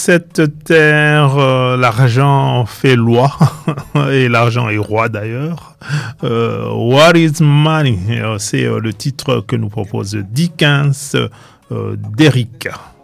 Cette terre, l'argent fait loi, et l'argent est roi d'ailleurs. What is money? C'est le titre que nous propose Dickens d'Eric.